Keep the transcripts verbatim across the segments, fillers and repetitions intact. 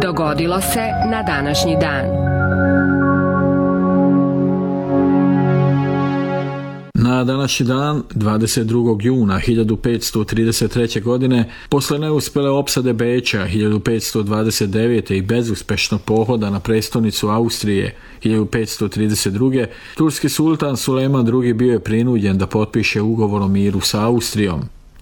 Dogodilo se na današnji dan. Na današnji dan, dvadeset drugog juna hiljadu petsto trideset treće. godine, posle neuspjele opsade Beča hiljadu petsto dvadeset devete. i bezuspešnog pohoda na prestonicu Austrije hiljadu petsto trideset druge. turski sultan Sulejman drugi. bio je prinuđen da potpiše ugovor o miru sa Austrijom.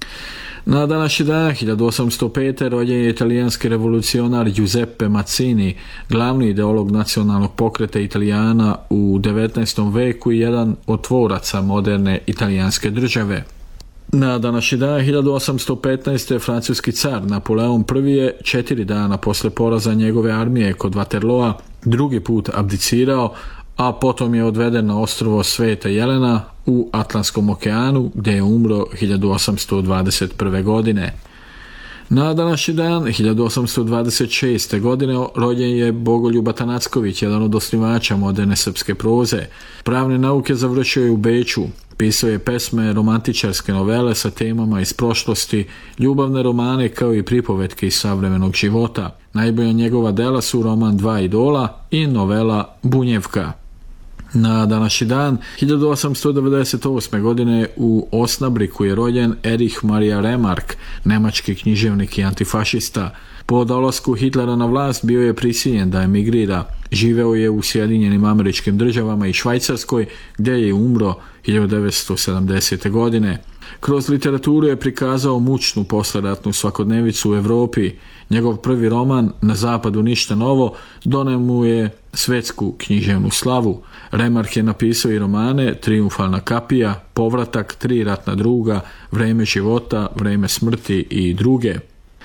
Na današnji dan, hiljadu osamsto pete. rođen je italijanski revolucionar Giuseppe Mazzini, glavni ideolog nacionalnog pokreta Italijana u devetnaestom veku i jedan od tvoraca moderne italijanske države. Na današnji dan, hiljadu osamsto petnaeste. francuski car Napoleon prvi. je četiri dana posle poraza njegove armije kod Waterloa drugi put abdicirao, a potom je odveden na ostrvo Sveta Jelena u Atlantskom okeanu, gdje je umro hiljadu osamsto dvadeset prve. godine. Na današnji dan, hiljadu osamsto dvadeset šeste. godine, rođen je Bogoljub Atanacković, jedan od osnivača moderne srpske proze. Pravne nauke završio je u Beču. Pisao je pesme, romantičarske novele sa temama iz prošlosti, ljubavne romane kao i pripovetke iz savremenog života. Najbolja njegova dela su roman Dva idola i novela Bunjevka. Na današnji dan, hiljadu osamsto devedeset osme. godine, u Osnabriku je rođen Erich Maria Remark, nemački književnik i antifašista. Po dolasku Hitlera na vlast bio je prisiljen da emigrira. Živeo je u Sjedinjenim Američkim Državama i Švajcarskoj, gdje je umro hiljadu devetsto sedamdesete. godine. Kroz literaturu je prikazao mučnu posleratnu svakodnevicu u Europi. Njegov prvi roman Na zapadu ništa novo doneo mu je svetsku književnu slavu. Remark je napisao i romane Trijumfalna kapija, Povratak, Tri ratna druga, Vreme života, Vreme smrti i druge.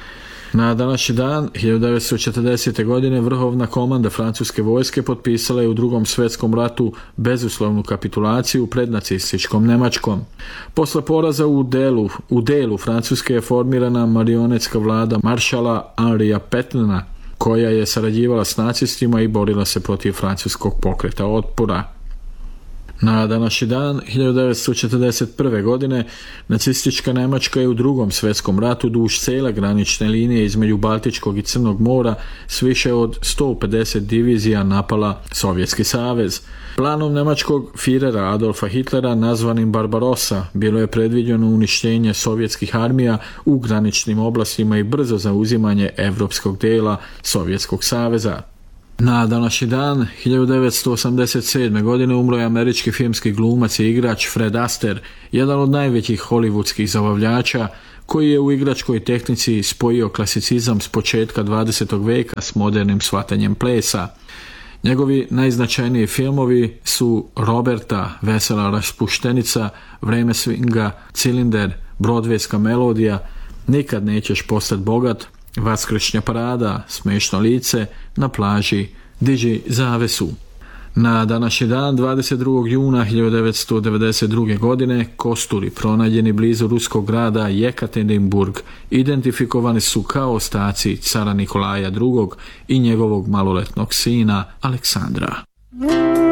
Na današnji dan, hiljadu devetsto četrdesete. godine, vrhovna komanda francuske vojske potpisala je u drugom svjetskom ratu bezuslovnu kapitulaciju pred nacističkom Njemačkom. Posle poraza u delu, u delu Francuske je formirana marionetska vlada maršala Henrija Petena, koja je sarađivala s nacistima i borila se protiv francuskog pokreta otpora. Na današnji dan, hiljadu devetsto četrdeset prve. godine, nacistička Njemačka je u drugom svjetskom ratu duž cijele granične linije između Baltičkog i Crnog mora s više od sto pedeset divizija napala Sovjetski savez. Planom njemačkog firera Adolfa Hitlera, nazvanim Barbarossa, bilo je predviđeno uništenje sovjetskih armija u graničnim oblastima i brzo zauzimanje evropskog dela Sovjetskog saveza. Na današnji dan, hiljadu devetsto osamdeset sedme. godine, umro je američki filmski glumac i igrač Fred Astaire, jedan od najvećih hollywoodskih zabavljača, koji je u igračkoj tehnici spojio klasicizam s početka dvadesetog veka s modernim shvatanjem plesa. Njegovi najznačajniji filmovi su Roberta, Vesela raspuštenica, Vreme swinga, Cilinder, Brodvejska melodija, Nikad nećeš postati bogat, Vaskršnja parada, Smešno lice, Na plaži, Diži zavesu. Na današnji dan, dvadeset drugog juna hiljadu devetsto devedeset druge. godine, kosturi pronađeni blizu ruskog grada Jekaterinburg identifikovani su kao ostaci cara Nikolaja drugog. i njegovog maloletnog sina Aleksandra.